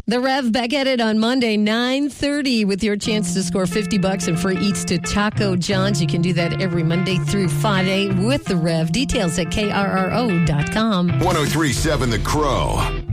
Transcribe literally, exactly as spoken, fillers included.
The Rev back at it on Monday, nine thirty, with your chance to score fifty bucks and free eats to Taco John's. You can do that every Monday through Friday with The Rev. Details at K R R O dot com. one oh three point seven The Crow.